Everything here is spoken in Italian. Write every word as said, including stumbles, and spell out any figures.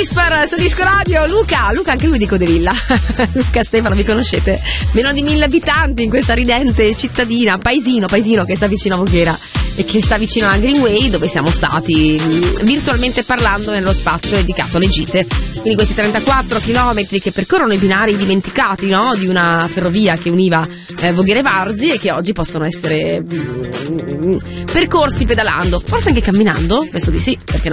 Whisper su Disco Radio. Luca, Luca anche lui di Codevilla. Luca Stefano, vi conoscete? Meno di mille abitanti in questa ridente cittadina, paesino, paesino che sta vicino a Voghera e che sta vicino a Greenway, dove siamo stati virtualmente parlando nello spazio dedicato alle gite. Quindi questi trentaquattro chilometri che percorrono i binari dimenticati, no? Di una ferrovia che univa eh, Voghera e Varzi e che oggi possono essere mm, percorsi pedalando, forse anche camminando, penso di sì, perché no?